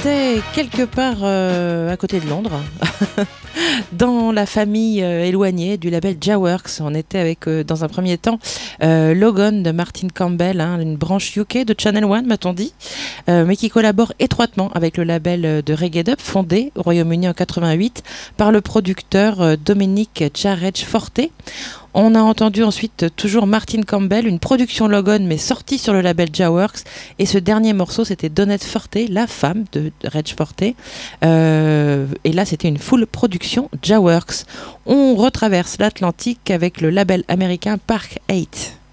était quelque part à côté de Londres, dans la famille éloignée du label Jawworks. On était avec, dans un premier temps, Logan de Martin Campbell, une branche UK de Channel One, m'a-t-on dit, mais qui collabore étroitement avec le label de Reggae Dub, fondé au Royaume-Uni en 88 par le producteur Dominic Jared Forte. On a entendu ensuite toujours Martin Campbell, une production Logan mais sortie sur le label Jawworks. Et ce dernier morceau, c'était Donette Forte, la femme de Reg Forte. Et là, c'était une full production Jawworks. On retraverse l'Atlantique avec le label américain Park 8.